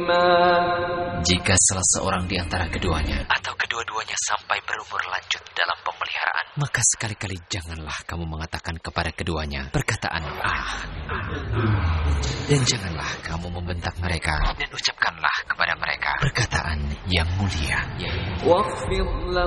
Jika salah seorang di antara keduanya atau kedua-duanya sampai berumur lanjut dalam pemeliharaan, maka sekali-kali janganlah kamu mengatakan kepada keduanya perkataan dan janganlah kamu membentak mereka, dan ucapkanlah kepada mereka perkataan yang mulia, yaitu